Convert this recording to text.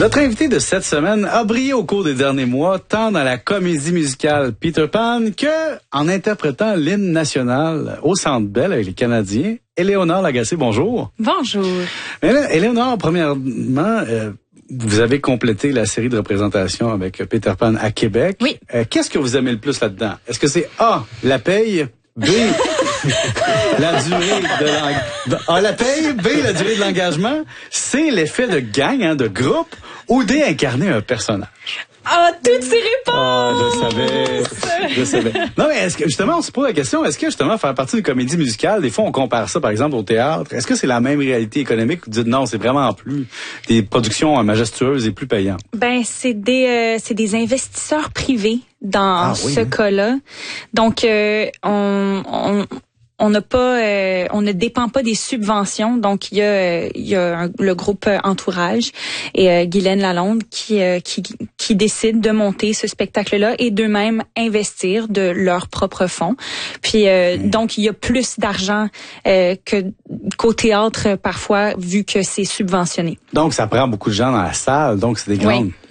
Notre invité de cette semaine a brillé au cours des derniers mois, tant dans la comédie musicale Peter Pan que en interprétant l'hymne national au Centre Bell avec les Canadiens. Éléonore Lagacé, bonjour. Bonjour. Éléonore, premièrement, vous avez complété la série de représentations avec Peter Pan à Québec. Oui. Qu'est-ce que vous aimez le plus là-dedans? Est-ce que c'est A, la paye, B, la durée de la paye, B, la durée de l'engagement, C, l'effet de gang, de groupe, ou D, incarner un personnage? Toutes ces réponses! Je savais. Non, mais est-ce que, justement, on se pose la question, est-ce que, justement, faire partie d'une comédie musicale, des fois, on compare ça, par exemple, au théâtre. Est-ce que c'est la même réalité économique? Vous dites non, c'est vraiment plus des productions majestueuses et plus payantes. Ben, c'est des investisseurs privés dans ce cas-là. Donc, on ne dépend pas des subventions. Donc, il y a le groupe Entourage et Guylaine Lalonde qui décident de monter ce spectacle-là et d'eux-mêmes investir de leurs propres fonds. Puis, donc, il y a plus d'argent qu'au théâtre parfois, vu que c'est subventionné. Donc, ça prend beaucoup de gens dans la salle. Donc, c'est des grandes...